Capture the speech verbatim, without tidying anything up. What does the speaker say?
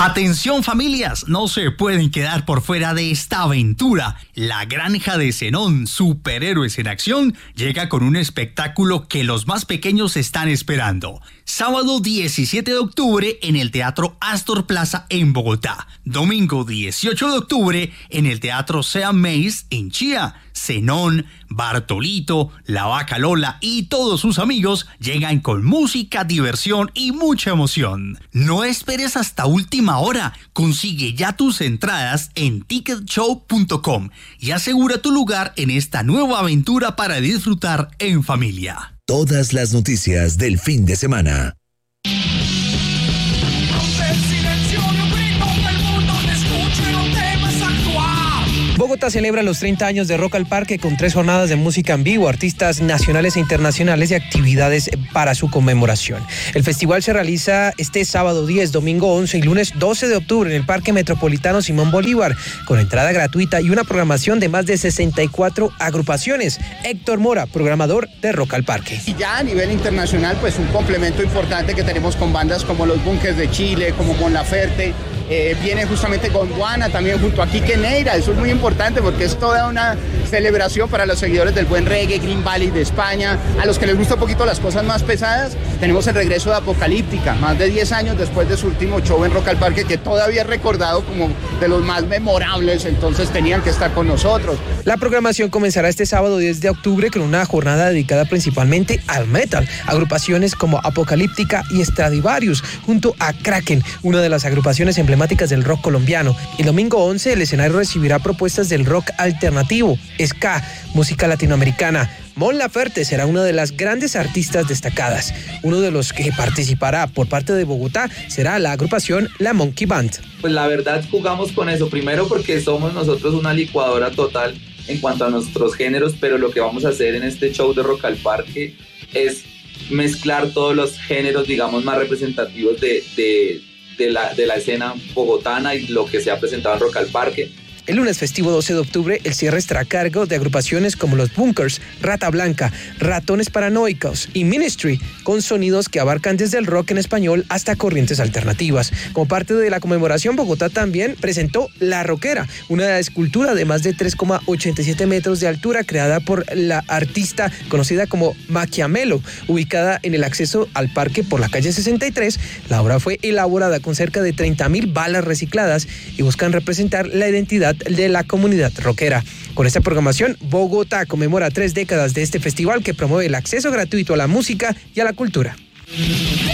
Atención familias, no se pueden quedar por fuera de esta aventura. La Granja de Zenón, superhéroes en acción, llega con un espectáculo que los más pequeños están esperando. Sábado diecisiete de octubre en el Teatro Astor Plaza en Bogotá. Domingo dieciocho de octubre en el Teatro Sea Mays en Chía. Zenón, Bartolito, La Vaca Lola y todos sus amigos llegan con música, diversión y mucha emoción. No esperes hasta última hora. Consigue ya tus entradas en ticket show punto com y asegura tu lugar en esta nueva aventura para disfrutar en familia. Todas las noticias del fin de semana. Bogotá celebra los treinta años de Rock al Parque con tres jornadas de música en vivo, artistas nacionales e internacionales y actividades para su conmemoración. El festival se realiza este sábado diez, domingo once y lunes doce de octubre en el Parque Metropolitano Simón Bolívar, con entrada gratuita y una programación de más de sesenta y cuatro agrupaciones. Héctor Mora, programador de Rock al Parque. Y ya a nivel internacional, pues un complemento importante que tenemos con bandas como Los Bunkers de Chile, como Mon Laferte. Eh, viene justamente Gondwana también junto a Quique Neira. Eso es muy importante porque es toda una celebración para los seguidores del buen reggae, Green Valley de España. A los que les gusta un poquito las cosas más pesadas, tenemos el regreso de Apocalíptica, más de diez años después de su último show en Rock al Parque, que todavía es recordado como de los más memorables, entonces tenían que estar con nosotros. La programación comenzará este sábado diez de octubre con una jornada dedicada principalmente al metal. Agrupaciones como Apocalíptica y Stradivarius, junto a Kraken, una de las agrupaciones emblemáticas del rock colombiano. El domingo once el escenario recibirá propuestas del rock alternativo, ska, música latinoamericana. Mon Laferte será una de las grandes artistas destacadas. Uno de los que participará por parte de Bogotá será la agrupación La Monkey Band. Pues la verdad jugamos con eso, primero porque somos nosotros una licuadora total en cuanto a nuestros géneros, pero lo que vamos a hacer en este show de Rock al Parque es mezclar todos los géneros, digamos, más representativos de, de, de, la, de la escena bogotana y lo que se ha presentado en Rock al Parque. El lunes festivo doce de octubre, el cierre estará a cargo de agrupaciones como Los Bunkers, Rata Blanca, Ratones Paranoicos y Ministry, con sonidos que abarcan desde el rock en español hasta corrientes alternativas. Como parte de la conmemoración, Bogotá también presentó La Rockera, una escultura de más de tres coma ochenta y siete metros de altura creada por la artista conocida como Maquiamelo, ubicada en el acceso al parque por la calle sesenta y tres. La obra fue elaborada con cerca de treinta mil balas recicladas y buscan representar la identidad de la comunidad rockera. Con esta programación, Bogotá conmemora tres décadas de este festival que promueve el acceso gratuito a la música y a la cultura.